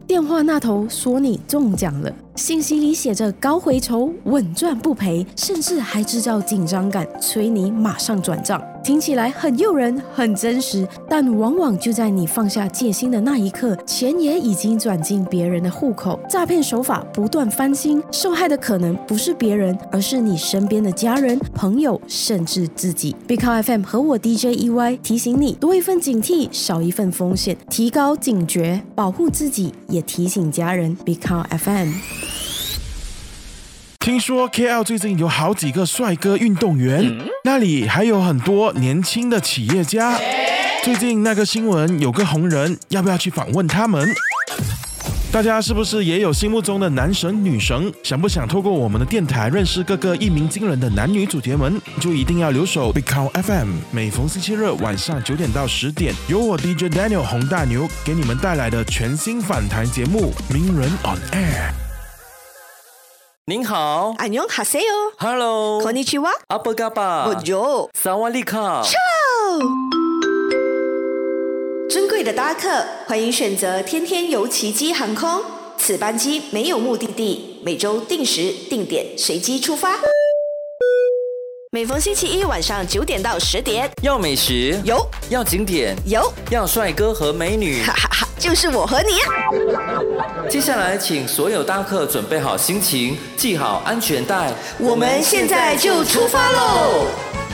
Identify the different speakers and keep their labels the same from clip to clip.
Speaker 1: 电话那头说你中奖了，信息里写着高回酬、稳赚不赔，甚至还制造紧张感，催你马上转账。听起来很诱人，很真实，但往往就在你放下戒心的那一刻，钱也已经转进别人的户口。诈骗手法不断翻新，受害的可能不是别人，而是你身边的家人、朋友，甚至自己。Big Cow FM 和我 DJ EY 提醒你，多一份警惕，少一份风险，提高警觉，保护自己，也提醒家人。Big Cow FM。
Speaker 2: 听说 KL 最近有好几个帅哥运动员，那里还有很多年轻的企业家。最近那个新闻有个红人，要不要去访问他们？大家是不是也有心目中的男神女神？想不想透过我们的电台认识各个一鸣惊人的男女主角们？就一定要留守 Big Cow FM， 每逢星期日晚上9点到10点，由我 DJ Daniel 洪大牛给你们带来的全新访谈节目《名人 on Air》。
Speaker 3: 您好，
Speaker 4: 안녕하세요。
Speaker 3: Hello，
Speaker 4: konnichiwa。
Speaker 3: Apa kabar？
Speaker 4: Bonjour。
Speaker 3: Sawadee-ka。
Speaker 4: 尊贵的搭客，欢迎选择天天游奇迹航空。此班机没有目的地，每周定时定点随机出发。每逢星期一晚上9点到10点，
Speaker 3: 要美食
Speaker 4: 有，
Speaker 3: 要景点
Speaker 4: 有，
Speaker 3: 要帅哥和美女，
Speaker 4: 哈哈哈，就是我和你。
Speaker 3: 接下来请所有搭客准备好心情，系好安全带，
Speaker 4: 我们现在就出发喽！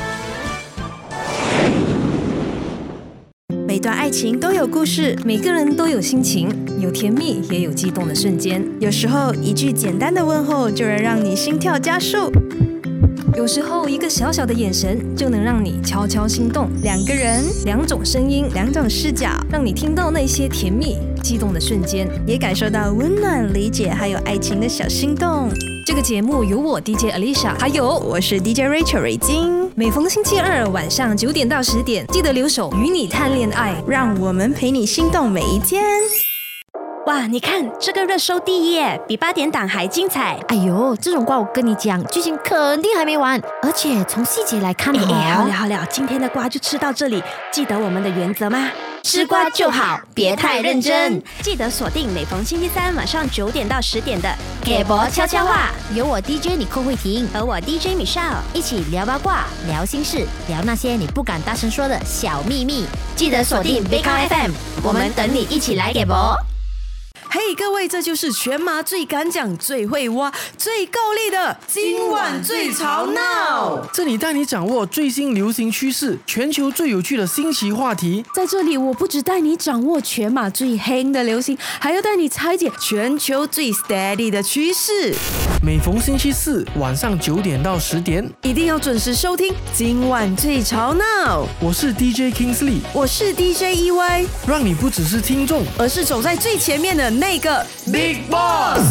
Speaker 1: 每段爱情都有故事，
Speaker 5: 每个人都有心情，有甜蜜也有激动的瞬间。
Speaker 1: 有时候一句简单的问候就能让你心跳加速，
Speaker 5: 有时候一个小小的眼神就能让你悄悄心动。
Speaker 1: 两个人，
Speaker 5: 两种声音，
Speaker 1: 两种视角，
Speaker 5: 让你听到那些甜蜜激动的瞬间，
Speaker 1: 也感受到温暖、理解还有爱情的小心动。
Speaker 5: 这个节目由我 DJ Alicia， 还有
Speaker 1: 我是 DJ Rachel 瑞金。
Speaker 5: 每逢星期二晚上9点到10点，记得留守，与你谈恋爱，
Speaker 1: 让我们陪你心动每一天。
Speaker 6: 哇，你看这个热搜第一耶，比8点档还精彩。哎呦，这种瓜我跟你讲，剧情肯定还没完，而且从细节来看好了，今天的瓜就吃到这里。记得我们的原则吗？吃瓜就好，别太认真。记得锁定每逢星期三晚上9点到10点的《给博悄悄话》，由我 DJ 你寇慧婷和我 DJ Michelle 一起聊八卦、聊心事、聊那些你不敢大声说的小秘密。记得锁定 Big Cow FM， 我们等你一起来给博。
Speaker 1: 嘿，各位，这就是全马最敢讲、最会挖、最够力的今晚最吵闹。
Speaker 7: 这里带你掌握最新流行趋势，全球最有趣的新奇话题。
Speaker 1: 在这里，我不只带你掌握全马最黑的流行，还要带你拆解全球最 steady 的趋势。
Speaker 7: 每逢星期四晚上9点到10点，
Speaker 1: 一定要准时收听今晚最吵闹。
Speaker 7: 我是 DJ Kingsley，
Speaker 1: 我是 DJ EY，
Speaker 7: 让你不只是听众，
Speaker 1: 而是走在最前面的那个
Speaker 7: Big Boss。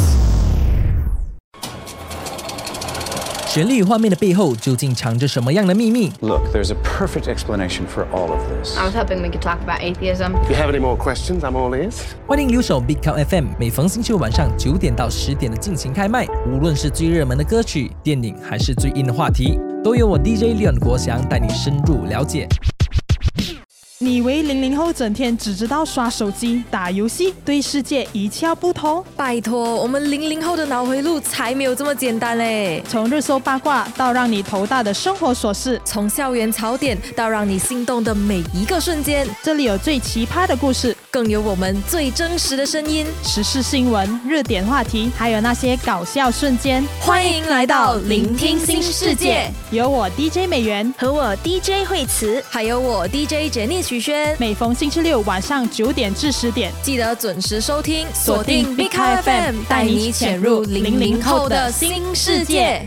Speaker 8: 权力与画面的背后究竟藏着什么样的秘密
Speaker 9: Look, there's a perfect explanation for all of this.
Speaker 10: I was hoping we could talk about atheism.
Speaker 9: If you have any more questions, I'm all ears.
Speaker 8: 欢迎留守 Big Cow FM， 每逢星期五晚上9点到10点的进行开麦。无论是最热门的歌曲、电影，还是最硬的话题，都由我 DJ Leon 国祥带你深入了解。
Speaker 11: 你以为00后整天只知道刷手机、打游戏，对世界一窍不通？
Speaker 5: 拜托，我们00后的脑回路才没有这么简单嘞！
Speaker 11: 从热搜八卦到让你头大的生活琐事，
Speaker 5: 从校园槽点到让你心动的每一个瞬间，
Speaker 11: 这里有最奇葩的故事，
Speaker 5: 更有我们最真实的声音，
Speaker 11: 时事新闻、热点话题，还有那些搞笑瞬间。
Speaker 5: 欢迎来到聆听新世界，
Speaker 11: 有我 DJ 美元
Speaker 6: 和我 DJ 惠慈，
Speaker 5: 还有我 DJ 杰尼许轩。
Speaker 11: 每逢星期六晚上9点至10点，
Speaker 5: 记得准时收听，锁定 Big Cow FM， 带你潜入00后的新世界。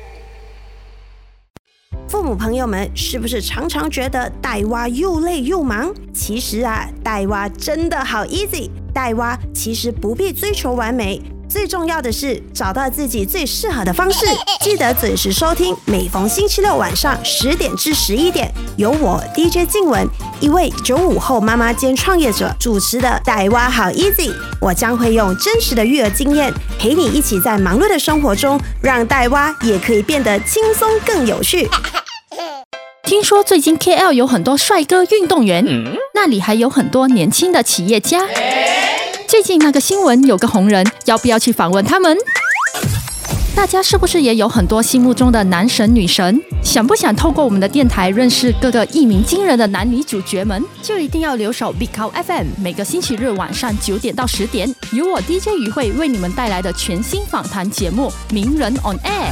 Speaker 4: 父母朋友们是不是常常觉得带娃又累又忙？其实啊，带娃真的好 easy。带娃其实不必追求完美，最重要的是找到自己最适合的方式。记得准时收听，每逢星期六晚上10点至11点，由我 DJ 静雯，一位95后妈妈兼创业者主持的带娃好 easy。我将会用真实的育儿经验，陪你一起在忙碌的生活中，让带娃也可以变得轻松更有趣。
Speaker 12: 听说最近 KL 有很多帅哥运动员，那里还有很多年轻的企业家。 最近那个新闻有个红人，要不要去访问他们？大家是不是也有很多心目中的男神女神？想不想透过我们的电台认识各个一鸣惊人的男女主角们？就一定要留守 Big Cow FM， 每个星期日晚上9点到10点，由我 DJ 于慧为你们带来的全新访谈节目《名人 on Air》。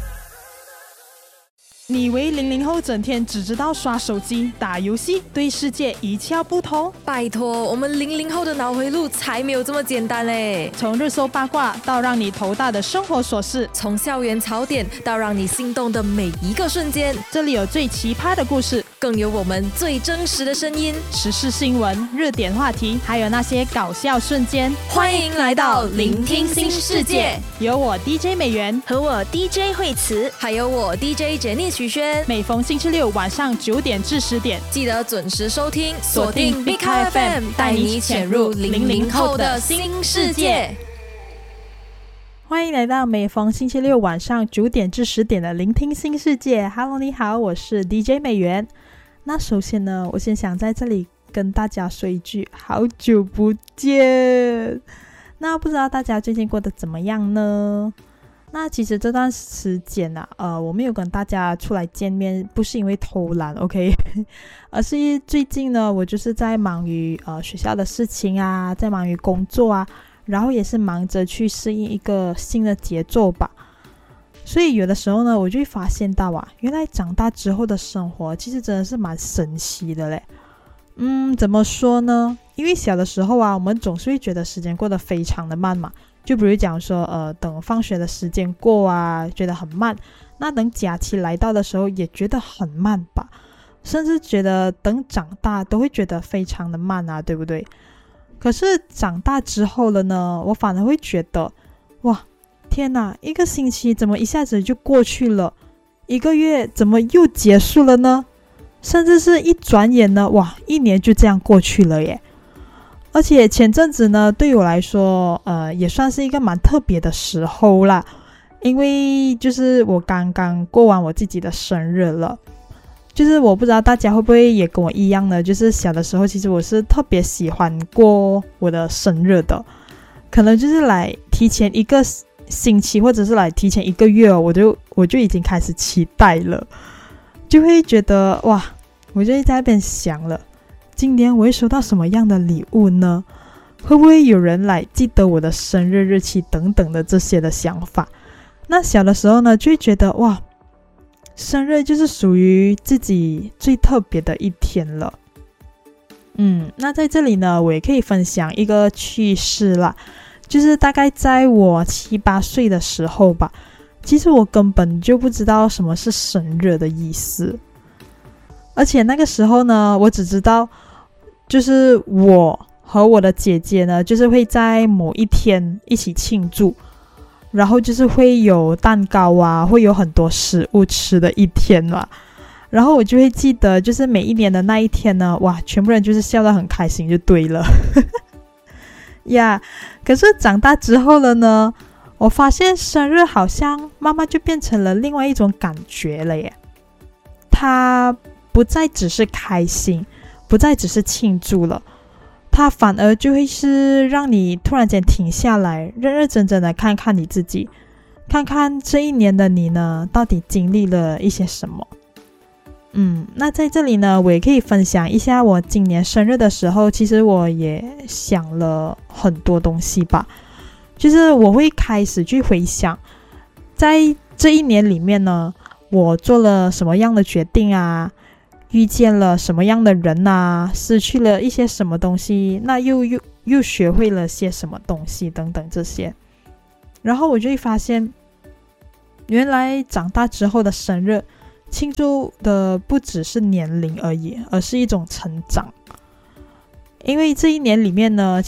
Speaker 11: 你以为00后整天只知道刷手机、打游戏，对世界一窍不通？
Speaker 5: 拜托，我们00后的脑回路才没有这么简单嘞！
Speaker 11: 从热搜八卦到让你头大的生活琐事，
Speaker 5: 从校园槽点到让你心动的每一个瞬间，
Speaker 11: 这里有最奇葩的故事，
Speaker 5: 更有我们最真实的声音，
Speaker 11: 时事新闻、热点话题，还有那些搞笑瞬间。
Speaker 5: 欢迎来到聆听新世界，
Speaker 11: 有我 DJ 美元
Speaker 6: 和我 DJ 惠慈，
Speaker 5: 还有我 DJ Jenny徐轩。
Speaker 11: 每逢星期六晚上9点至10点，
Speaker 5: 记得准时收听，锁定 Big Cow FM， 带你潜入00后的新世界。
Speaker 11: 欢迎来到每逢星期六晚上9点至10点的聆听新世界。Hello， 你好，我是 DJ 美元。那首先呢，我先想在这里跟大家说一句，好久不见。那不知道大家最近过得怎么样呢？那其实这段时间啊，我没有跟大家出来见面，不是因为偷懒 ，OK， 而是最近呢，我就是在忙于学校的事情啊，在忙于工作啊，然后也是忙着去适应一个新的节奏吧。所以有的时候呢，我就会发现到原来长大之后的生活其实真的是蛮神奇的嘞。怎么说呢？因为小的时候我们总是会觉得时间过得非常的慢嘛。就比如讲说等放学的时间过觉得很慢，那等假期来到的时候也觉得很慢吧，甚至觉得等长大都会觉得非常的慢对不对？可是长大之后了呢，我反而会觉得哇，天哪，一个星期怎么一下子就过去了，一个月怎么又结束了呢？甚至是一转眼呢，哇，1年就这样过去了耶。而且前阵子呢，对我来说也算是一个蛮特别的时候啦，因为就是我刚刚过完我自己的生日了。就是我不知道大家会不会也跟我一样呢，就是小的时候其实我是特别喜欢过我的生日的，可能就是来提前1个星期或者是来提前1个月我就已经开始期待了，就会觉得哇，我就在那边想了，今年我会收到什么样的礼物呢？会不会有人来记得我的生日日期等等的这些的想法。那小的时候呢，就会觉得哇，生日就是属于自己最特别的一天了。那在这里呢，我也可以分享一个趣事啦，就是大概在我7、8岁的时候吧，其实我根本就不知道什么是生日的意思。而且那个时候呢，我只知道就是我和我的姐姐呢，就是会在某一天一起庆祝，然后就是会有蛋糕会有很多食物吃的一天嘛。然后我就会记得，就是每一年的那一天呢，哇，全部人就是笑得很开心就对了呀。可是长大之后了呢，我发现生日好像慢慢就变成了另外一种感觉了耶。它不再只是开心，不再只是庆祝了，它反而就会是让你突然间停下来，认认真真的看看你自己，看看这一年的你呢，到底经历了一些什么。那在这里呢，我也可以分享一下我今年生日的时候，其实我也想了很多东西吧。就是我会开始去回想，在这一年里面呢，我做了什么样的决定遇见了什么样的人失去了一些什么东西，那又学会了些什么东西等等这些。然后我就会发现，原来长大之后的生日庆祝的不只是年龄而已，而是一种成长。因为这一年里面呢，